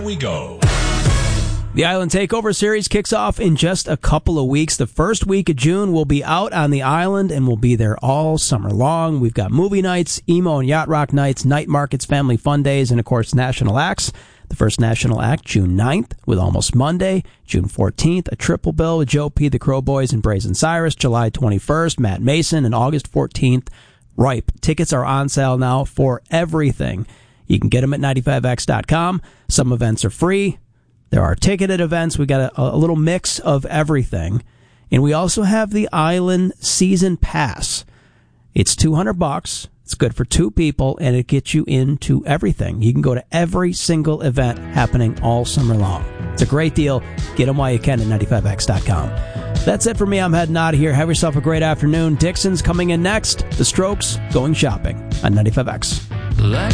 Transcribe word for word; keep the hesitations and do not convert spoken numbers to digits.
We go. The Island Takeover Series kicks off in just a couple of weeks. The first week of June, we'll be out on the island, and we'll be there all summer long. We've got movie nights, emo and yacht rock nights, night markets, family fun days, and, of course, national acts. The first national act, June ninth, with Almost Monday. June fourteenth, a triple bill with Joe P., the Crow Boys, and Brazen Cyrus. July twenty-first, Matt Mason. And August fourteenth, Ripe. Tickets are on sale now for everything. You can get them at ninety-five x dot com. Some events are free. There are ticketed events. We got a, a little mix of everything. And we also have the Island Season Pass. It's two hundred bucks. It's good for two people, and it gets you into everything. You can go to every single event happening all summer long. It's a great deal. Get them while you can at ninety-five x dot com. That's it for me. I'm heading out of here. Have yourself a great afternoon. Dixon's coming in next. The Strokes going shopping on ninety-five X.